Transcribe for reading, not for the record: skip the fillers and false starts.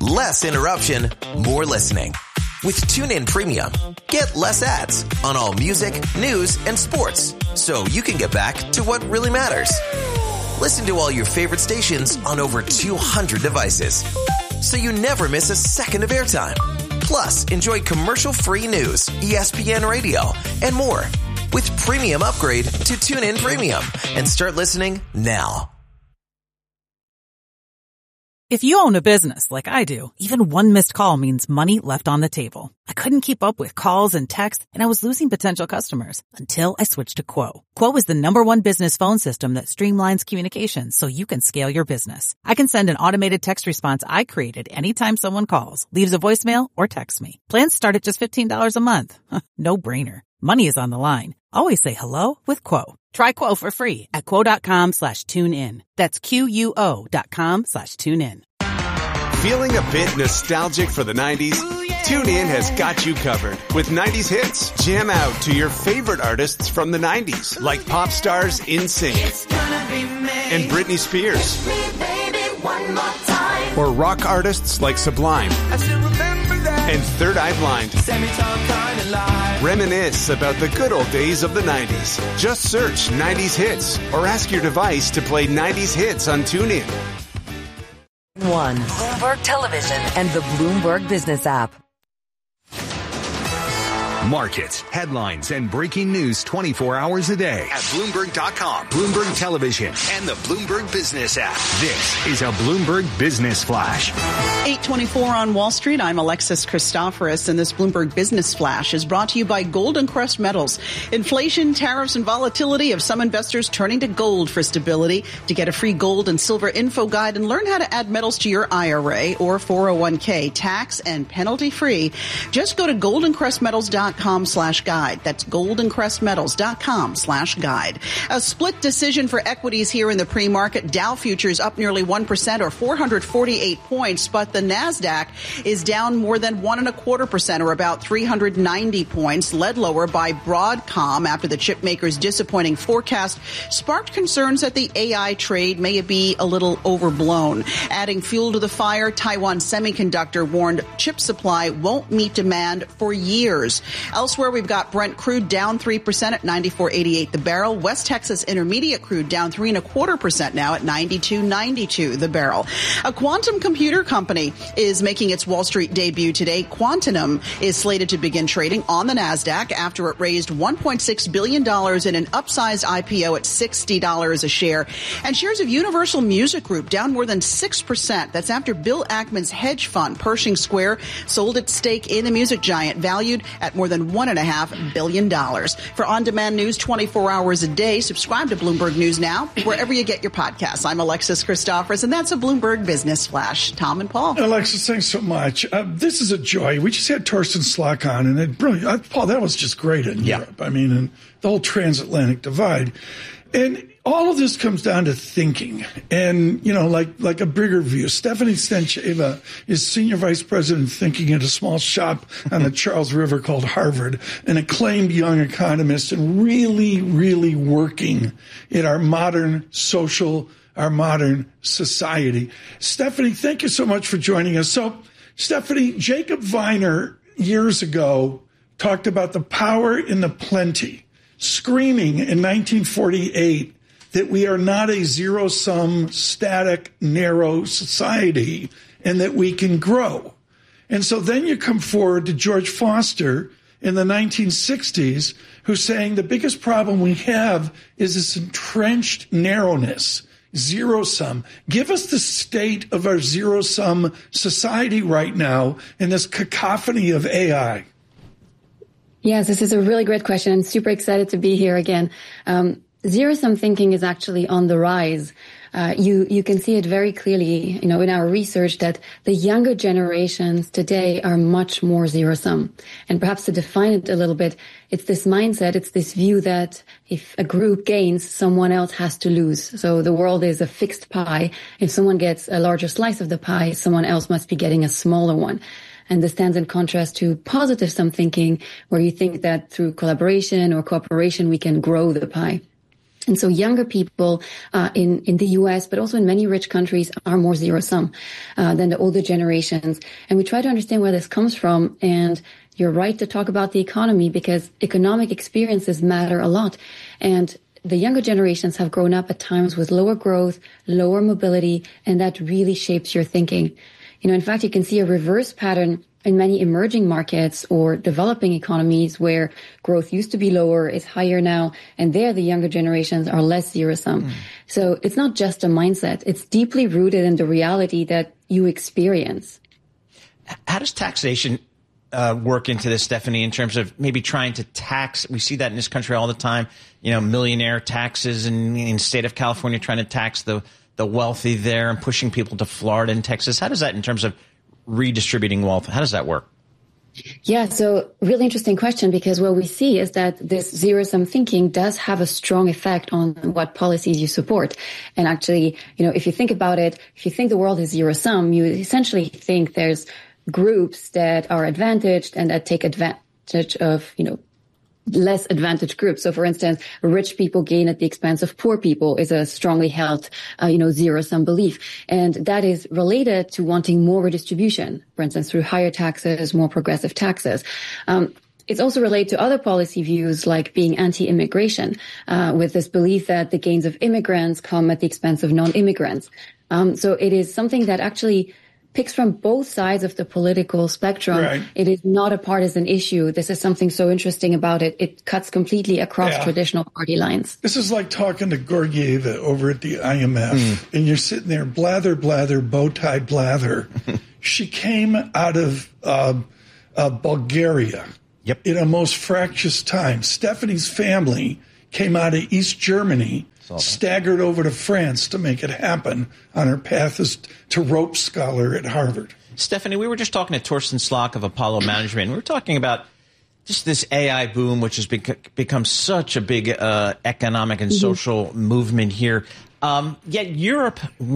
Less interruption, more listening. With TuneIn Premium, get less ads on all music, news, and sports, so you can get back to what really matters. Listen to all your favorite stations on over 200 devices, so you never miss a second of airtime. Plus, enjoy commercial-free news, ESPN Radio, and more. With Premium Upgrade to TuneIn Premium, and start listening now. If you own a business like I do, even one missed call means money left on the table. I couldn't keep up with calls and texts, and I was losing potential customers until I switched to Quo. Quo is the #1 business phone system that streamlines communications so you can scale your business. I can send an automated text response I created anytime someone calls, leaves a voicemail, or texts me. Plans start at just $15 a month. No brainer. Money is on the line. Always say hello with Quo. Try Quo for free at quo.com/tune-in. That's QUO.com/tune-in. Feeling a bit nostalgic for the 90s? TuneIn has got you covered with 90s hits. Jam out to your favorite artists from the 90s, like pop stars NSYNC and Britney Spears. Or rock artists like Sublime and Third Eye Blind. Reminisce about the good old days of the 90s. Just search 90s hits or ask your device to play 90s hits on TuneIn. Bloomberg Television and the Bloomberg Business app. Markets, headlines, and breaking news 24 hours a day at Bloomberg.com, Bloomberg Television, and the Bloomberg Business app. This is a Bloomberg Business Flash. 8:24 on Wall Street. I'm Alexis Christoforous, and this Bloomberg Business Flash is brought to you by Golden Crest Metals. Inflation, tariffs, and volatility have some investors turning to gold for stability. To get a free gold and silver info guide and learn how to add metals to your IRA or 401k, tax and penalty free, just go to goldencrestmetals.com/guide. That's goldencrestmetals.com/guide. A split decision for equities here in the pre-market. Dow futures up nearly 1% or 448 points, but the NASDAQ is down more than 1.25% or about 390 points, led lower by Broadcom after the chip maker's disappointing forecast sparked concerns that the AI trade may be a little overblown. Adding fuel to the fire, Taiwan Semiconductor warned chip supply won't meet demand for years. Elsewhere, we've got Brent crude down 3% at 94.88 the barrel. West Texas Intermediate crude down 3.25% now at 92.92 the barrel. A quantum computer company is making its Wall Street debut today. Quantinum is slated to begin trading on the NASDAQ after it raised $1.6 billion in an upsized IPO at $60 a share. And shares of Universal Music Group down more than 6%. That's after Bill Ackman's hedge fund, Pershing Square, sold its stake in the music giant, valued at more than $1.5 billion. For on-demand news 24 hours a day, subscribe to Bloomberg News Now, wherever you get your podcasts. I'm Alexis Christoforous, and that's a Bloomberg Business Flash. Tom and Paul. Alexis, thanks so much. This is a joy. We just had Torsten Slok on, and brilliant. Paul, that was just great in Europe. I mean, and the whole transatlantic divide. And all of this comes down to thinking and, you know, like a bigger view. Stephanie Stancheva is senior vice president thinking at a small shop on the Charles River called Harvard, an acclaimed young economist and really, really working in our modern society. Stephanie, thank you so much for joining us. So, Stephanie, Jacob Viner years ago talked about the power in the plenty, screaming in 1948 that we are not a zero-sum, static, narrow society and that we can grow. And so then you come forward to George Foster in the 1960s, who's saying the biggest problem we have is this entrenched narrowness, zero-sum. Give us the state of our zero-sum society right now in this cacophony of AI. Yes, this is a really great question. I'm super excited to be here again. Zero-sum thinking is actually on the rise. You can see it very clearly, you know, in our research that the younger generations today are much more zero-sum. And perhaps to define it a little bit, it's this mindset, it's this view that if a group gains, someone else has to lose. So the world is a fixed pie. If someone gets a larger slice of the pie, someone else must be getting a smaller one. And this stands in contrast to positive sum thinking, where you think that through collaboration or cooperation, we can grow the pie. And so younger people in the U.S., but also in many rich countries, are more zero-sum than the older generations. And we try to understand where this comes from. And you're right to talk about the economy, because economic experiences matter a lot. And the younger generations have grown up at times with lower growth, lower mobility, and that really shapes your thinking. You know, in fact, you can see a reverse pattern in many emerging markets or developing economies where growth used to be lower, is higher now, and there the younger generations are less zero-sum. So it's not just a mindset. It's deeply rooted in the reality that you experience. How does taxation work into this, Stephanie, in terms of maybe trying to tax? We see that in this country all the time, you know, millionaire taxes, and in the state of California trying to tax the wealthy there and pushing people to Florida and Texas. How does that, in terms of redistributing wealth, how does that work? Yeah, so really interesting question, because what we see is that this zero-sum thinking does have a strong effect on what policies you support. And actually, you know, if you think about it, if you think the world is zero-sum, you essentially think there's groups that are advantaged and that take advantage of, you know, less advantaged groups. So for instance, rich people gain at the expense of poor people is a strongly held, zero-sum belief. And that is related to wanting more redistribution, for instance, through higher taxes, more progressive taxes. It's also related to other policy views like being anti-immigration, with this belief that the gains of immigrants come at the expense of non-immigrants. So it is something that actually picks from both sides of the political spectrum. Right. It is not a partisan issue. This is something so interesting about it. It cuts completely across traditional party lines. This is like talking to Georgieva over at the IMF, and you're sitting there, blather, blather, bow tie, blather. She came out of Bulgaria in a most fractious time. Stephanie's family came out of East Germany, staggered over to France to make it happen on her path as to Rhodes Scholar at Harvard. Stephanie, we were just talking to Torsten Slok of Apollo Management. We were talking about just this AI boom, which has become such a big economic and social movement here. Yet Europe